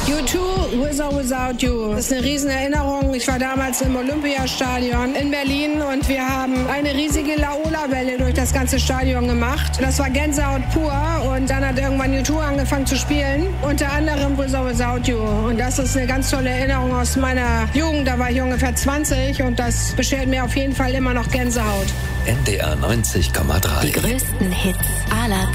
U2, With or Without You. Das ist eine riesen Erinnerung. Ich war damals im Olympiastadion in Berlin und wir haben eine riesige Laola-Welle durch das ganze Stadion gemacht. Das war Gänsehaut pur und dann hat irgendwann U2 angefangen zu spielen, unter anderem With or Without You. Und das ist eine ganz tolle Erinnerung aus meiner Jugend. Da war ich ungefähr 20 und das beschert mir auf jeden Fall immer noch Gänsehaut. NDR 90,3. Die größten Hits aller